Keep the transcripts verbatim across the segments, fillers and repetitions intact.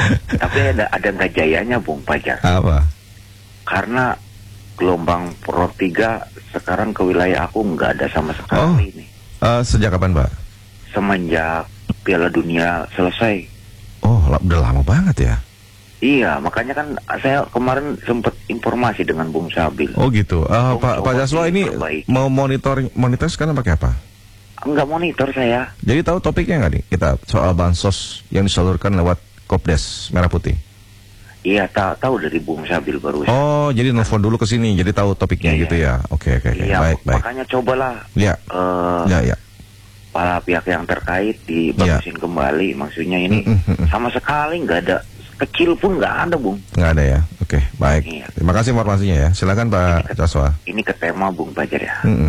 Tapi ada ada nggak jayanya, Bung Fajar? Apa? Karena gelombang Pro tiga sekarang ke wilayah aku nggak ada sama sekali Oh. nih. Uh, sejak kapan, Pak? Semenjak Piala Dunia selesai. Oh, la- udah lama banget ya. Iya, makanya kan saya kemarin sempat informasi dengan Bung Sabil. Oh gitu. Uh, Bung Pak Pak coba Jaswa ini diperbaiki. mau monitor monitor sekarang pakai apa? Enggak monitor saya. Jadi tahu topiknya nggak nih kita soal bansos yang disalurkan lewat Kopdes Merah Putih? Iya, tak tahu dari Bung Sabil baru. Oh, jadi nelfon dulu ke sini, jadi tahu topiknya Iya. gitu ya. Oke, oke, oke. Iya, Baik, baik. makanya cobalah Ya, eh, ya, ya. para pihak yang terkait dibagusin kembali. Maksudnya ini Mm, mm, mm. sama sekali nggak ada, kecil pun nggak ada, Bung. Nggak ada ya. Oke, baik. Iya. Terima kasih informasinya ya. Silakan Pak Jaswa. Ini ke tema Bung Fajar ya. Mm-mm.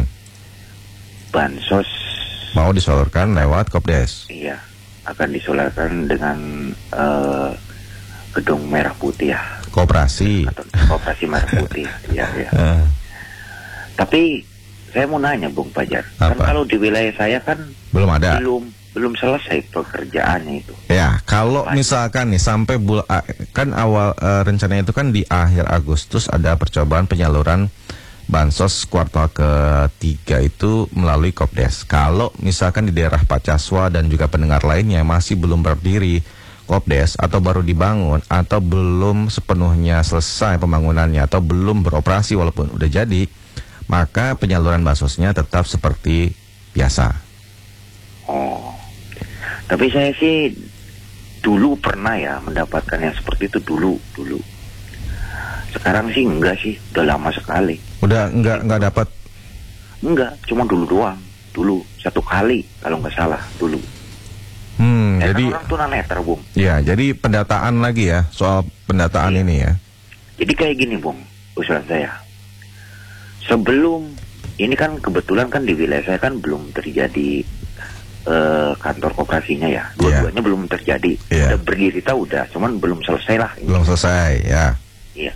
Bansos, Mau disalurkan lewat Kopdes. iya, akan disalurkan dengan eh, gedung merah putih ya, Koperasi. atau koperasi merah putih. Iya, iya. Eh, Tapi saya mau nanya Bung Fajar, kan Apa? kalau di wilayah saya kan belum ada. belum belum selesai pekerjaannya itu. Ya, kalau Baik. misalkan nih sampai bul a- kan awal eh, rencananya itu kan di akhir Agustus ada percobaan penyaluran bansos kuartal ketiga itu melalui Kopdes. Kalau misalkan di daerah Pak Jaswa dan juga pendengar lainnya masih belum berdiri Kopdes atau baru dibangun atau belum sepenuhnya selesai pembangunannya atau belum beroperasi walaupun udah jadi, maka penyaluran bansosnya tetap seperti biasa. Oh, tapi saya sih dulu pernah ya mendapatkan yang seperti itu dulu dulu. Sekarang sih enggak sih, udah lama sekali. Udah nggak nggak dapat. Enggak, cuma dulu doang. Dulu satu kali kalau nggak salah dulu. Hmm, Saya jadi kan orang tunanetra, Bung. ya, jadi pendataan lagi ya soal pendataan Iya. ini ya. Jadi kayak gini, Bung, usulan saya. Sebelum ini kan kebetulan kan di wilayah saya kan belum terjadi eh, kantor koperasinya ya. Dua-duanya belum terjadi. Iya. Udah berdiri tahu udah, cuman belum selesai lah. ini. Belum selesai ya. Iya.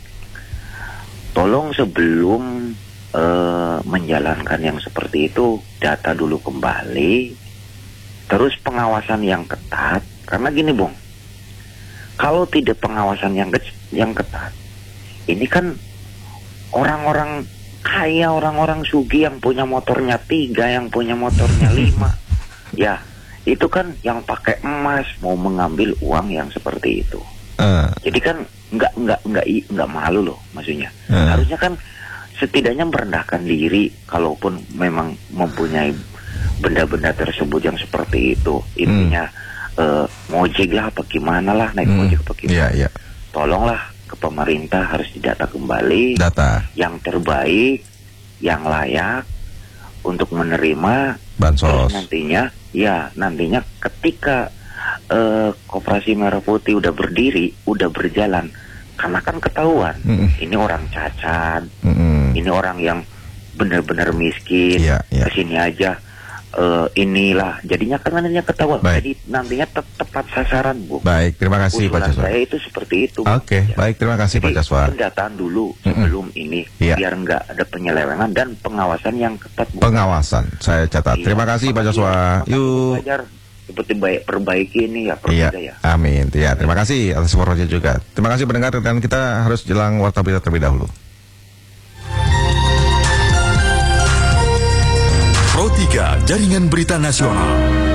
Tolong sebelum eh, menjalankan yang seperti itu, data dulu kembali. Terus pengawasan yang ketat, karena gini Bung, kalau tidak pengawasan yang ke- yang ketat, ini kan orang-orang kaya, orang-orang sugih yang punya motornya tiga, yang punya motornya lima, ya itu kan yang pakai emas mau mengambil uang yang seperti itu. Eh, Jadi kan nggak nggak nggak i- nggak malu loh, maksudnya. Hmm. Harusnya kan setidaknya merendahkan diri, kalaupun memang mempunyai benda-benda tersebut yang seperti itu. Intinya eh, ngojek lah apa gimana lah, naik hmm, ngojek apa gimana. iya iya. Tolonglah ke pemerintah harus didata kembali Data yang terbaik, yang layak untuk menerima. bansos. Terus nantinya, ya nantinya ketika eh, Koperasi Merah Putih udah berdiri, udah berjalan, karena kan ketahuan Mm-mm. ini orang cacat, Mm-mm. ini orang yang benar-benar miskin, Iya, iya. kesini aja eh, inilah, jadinya kan nantinya ketahuan. Baik. Jadi nantinya te- tepat sasaran, Bu. Baik, terima kasih Pak Usulan Jaswa. saya itu seperti itu. Bu. Oke, Ya. baik, terima kasih Pak Jadi Jaswa. pendataan dulu sebelum ini, Iya. biar nggak ada penyelewengan dan pengawasan yang ketat, Bu. Pengawasan, saya catat. Iya, Terima kasih Pak makasih Jaswa. ya. Makasih, Bu Yuk. Fajar. Seperti baik perbaiki ini ya, Iya, perbaiki ya. amin. Ya, terima kasih atas informasinya juga. Terima kasih pendengar, dan kita harus jelang warta berita terlebih dahulu. Pro tiga Jaringan Berita Nasional.